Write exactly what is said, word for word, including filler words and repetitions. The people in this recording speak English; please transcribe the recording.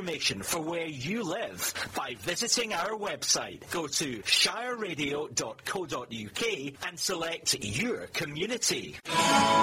information for where you live by visiting our website. Go to shire radio dot co dot uk and select your community.